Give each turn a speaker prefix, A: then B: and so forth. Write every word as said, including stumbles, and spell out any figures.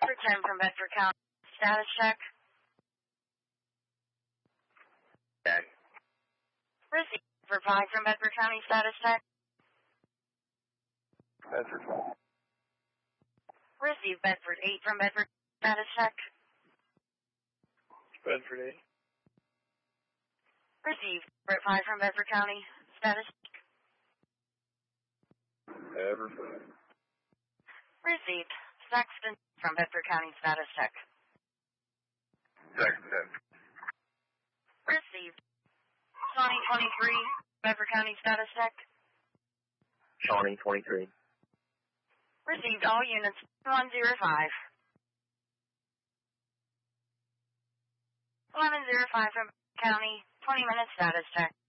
A: Bedford ten from Bedford County. Status check.
B: Check.
A: Received. Bedford five from Bedford County. Status check.
B: Bedford five.
A: Received. Bedford eight from Bedford. Status check.
B: Bedford eight.
A: Received. Bedford five from Bedford County. Status check.
B: Bedford five.
A: Received. Sexton from Bedford County. Status check.
B: Sexton.
A: Received. Shawnee twenty-three, Bedford County. Status check.
B: Shawnee twenty-three.
A: Received. All units. one zero five. eleven oh five from Bedford County. twenty minutes status check.